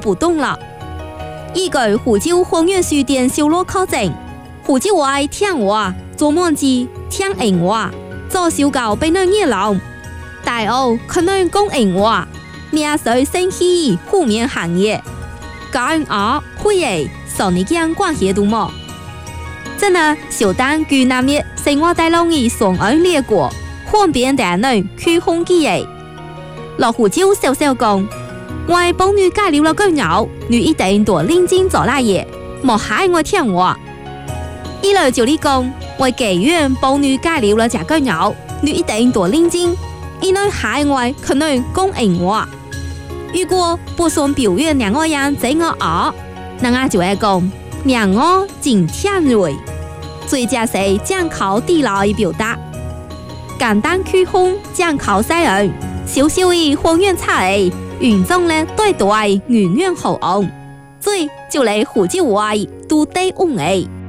不懂了。依據湖州方言書店小路考證，湖州話聽話做滿字聽人話，做小教俾人熱鬧，大澳可能講人話，面水生氣負面行業，講會誒受你講關係度麼？真係小單據南日生活大陸嘅雙岸列國，方便大人去空機嘅。落湖州小小講，我幫你介紹了個鳥，你一定多認真做那嘢，莫害我聽話。一來就你講，我給院幫你介紹了這個鳥，你一定多認真，因為害我可能講人話。如果不算表現兩個人整我那我就會講兩個真聽瑞，最佳是講求地老嘅表達，簡單區空講求西人，小小嘅方言差異，原裝咧對對圓圓好昂，最就嚟湖州話都得誤誒。